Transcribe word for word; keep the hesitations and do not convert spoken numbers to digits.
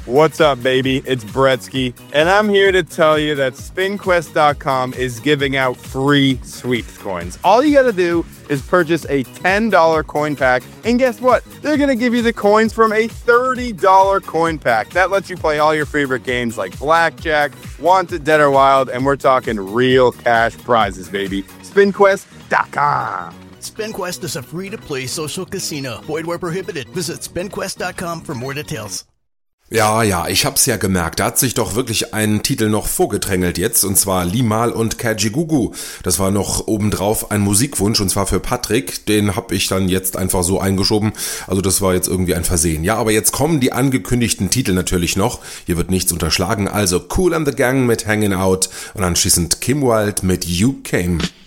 What's up, baby? It's Bretsky, and I'm here to tell you that spin quest dot com is giving out free sweeps coins. All you gotta do is purchase a ten dollars coin pack, and guess what? They're gonna give you the coins from a thirty dollars coin pack. That lets you play all your favorite games like Blackjack, Wanted, Dead or Wild, and we're talking real cash prizes, baby. spin quest dot com. SpinQuest is a free-to-play social casino. Void where prohibited. Visit spin quest dot com for more details. Ja, ja, ich hab's ja gemerkt, da hat sich doch wirklich ein Titel noch vorgedrängelt jetzt, und zwar Limahl und Kajagoogoo. Das war noch obendrauf ein Musikwunsch, und zwar für Patrick, den hab ich dann jetzt einfach so eingeschoben, also das war jetzt irgendwie ein Versehen. Ja, aber jetzt kommen die angekündigten Titel natürlich noch, hier wird nichts unterschlagen, also Kool and the Gang mit Hangin' Out und anschließend Kim Wilde mit You Came.